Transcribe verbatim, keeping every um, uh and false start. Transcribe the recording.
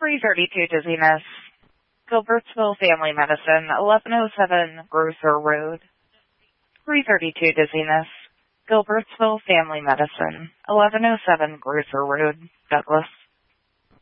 three thirty-two Dizziness. Gilbertsville Family Medicine, eleven oh seven Grosser Road. three thirty-two Dizziness. Gilbertsville Family Medicine, eleven oh seven Grosser Road, Douglas.